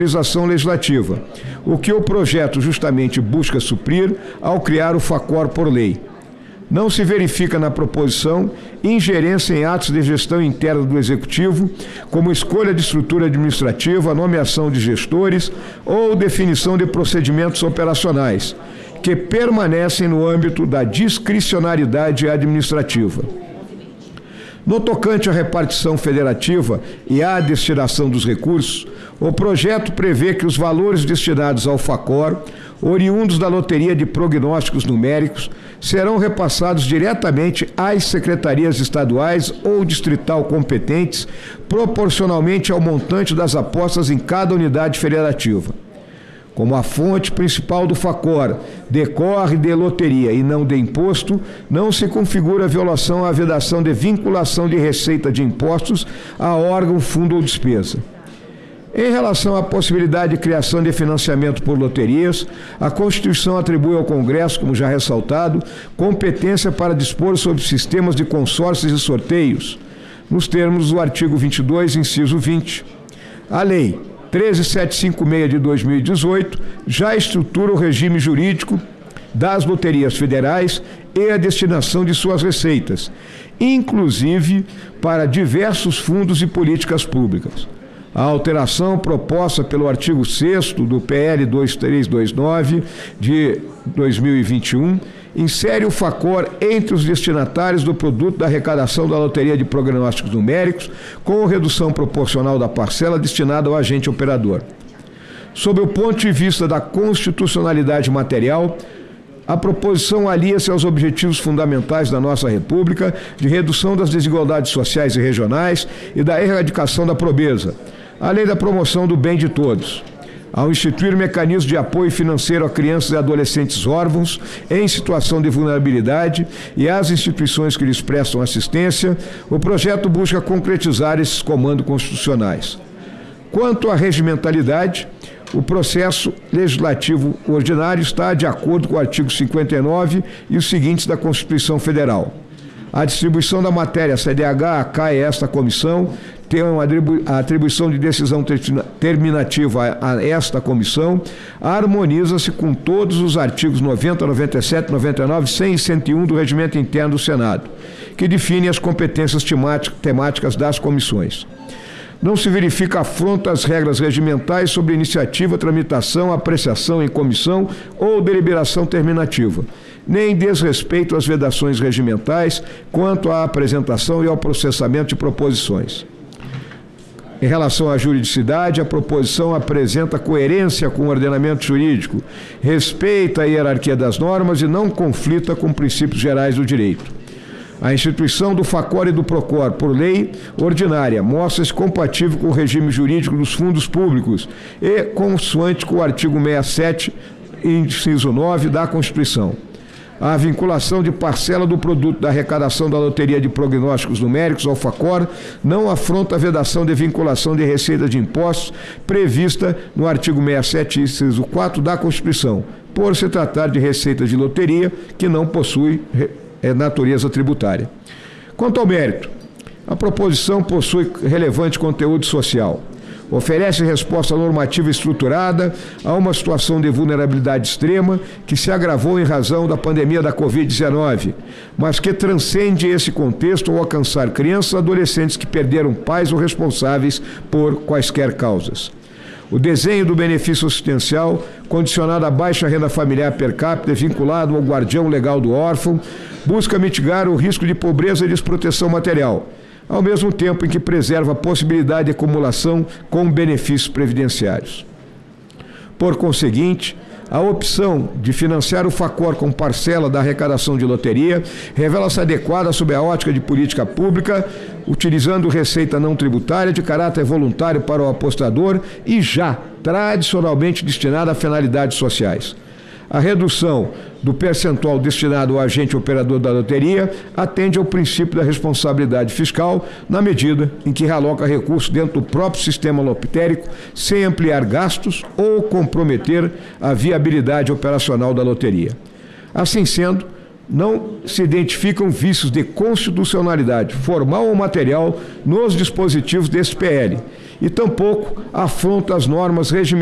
legislativa, o que o projeto justamente busca suprir ao criar o FACOR por lei. Não se verifica na proposição ingerência em atos de gestão interna do Executivo, como escolha de estrutura administrativa, nomeação de gestores ou definição de procedimentos operacionais, que permanecem no âmbito da discricionariedade administrativa. No tocante à repartição federativa e à destinação dos recursos, o projeto prevê que os valores destinados ao FACOR, oriundos da loteria de prognósticos numéricos, serão repassados diretamente às secretarias estaduais ou distrital competentes, proporcionalmente ao montante das apostas em cada unidade federativa. Como a fonte principal do FACOR decorre de loteria e não de imposto, não se configura violação à vedação de vinculação de receita de impostos a órgão, fundo ou despesa. Em relação à possibilidade de criação de financiamento por loterias, a Constituição atribui ao Congresso, como já ressaltado, competência para dispor sobre sistemas de consórcios e sorteios, nos termos do artigo 22, inciso 20. A Lei 13756 de 2018 já estrutura o regime jurídico das loterias federais e a destinação de suas receitas, inclusive para diversos fundos e políticas públicas. A alteração proposta pelo artigo 6º do PL 2329 de 2021 insere o FACOR entre os destinatários do produto da arrecadação da loteria de prognósticos numéricos, com redução proporcional da parcela destinada ao agente operador. Sob o ponto de vista da constitucionalidade material, a proposição alia-se aos objetivos fundamentais da nossa República de redução das desigualdades sociais e regionais e da erradicação da pobreza, além da promoção do bem de todos. Ao instituir mecanismos de apoio financeiro a crianças e adolescentes órfãos em situação de vulnerabilidade e às instituições que lhes prestam assistência, o projeto busca concretizar esses comandos constitucionais. Quanto à regimentalidade, o processo legislativo ordinário está de acordo com o artigo 59 e os seguintes da Constituição Federal. A distribuição da matéria CDH cai a esta comissão, tem a atribuição de decisão terminativa a esta comissão, harmoniza-se com todos os artigos 90, 97, 99, 100 e 101 do Regimento Interno do Senado, que definem as competências temáticas das comissões. Não se verifica afronta às regras regimentais sobre iniciativa, tramitação, apreciação em comissão ou deliberação terminativa, nem desrespeito às vedações regimentais quanto à apresentação e ao processamento de proposições. Em relação à juridicidade, a proposição apresenta coerência com o ordenamento jurídico, respeita a hierarquia das normas e não conflita com princípios gerais do direito. A instituição do FACOR e do PROCOR por lei ordinária mostra-se compatível com o regime jurídico dos fundos públicos e consoante com o artigo 67, inciso 9 da Constituição. A vinculação de parcela do produto da arrecadação da loteria de prognósticos numéricos ao FACOR não afronta a vedação de vinculação de receita de impostos prevista no artigo 67, inciso 4 da Constituição, por se tratar de receita de loteria que não possui natureza tributária. Quanto ao mérito, a proposição possui relevante conteúdo social. Oferece resposta normativa estruturada a uma situação de vulnerabilidade extrema que se agravou em razão da pandemia da Covid-19, mas que transcende esse contexto ao alcançar crianças e adolescentes que perderam pais ou responsáveis por quaisquer causas. O desenho do benefício assistencial, condicionado à baixa renda familiar per capita, vinculado ao guardião legal do órfão, busca mitigar o risco de pobreza e desproteção material, ao mesmo tempo em que preserva a possibilidade de acumulação com benefícios previdenciários. Por conseguinte, a opção de financiar o FACOR com parcela da arrecadação de loteria revela-se adequada sob a ótica de política pública, utilizando receita não tributária de caráter voluntário para o apostador e já tradicionalmente destinada a finalidades sociais. A redução do percentual destinado ao agente operador da loteria atende ao princípio da responsabilidade fiscal na medida em que realoca recursos dentro do próprio sistema lotérico sem ampliar gastos ou comprometer a viabilidade operacional da loteria. Assim sendo, não se identificam vícios de constitucionalidade formal ou material nos dispositivos deste PL e tampouco afronta as normas regimentares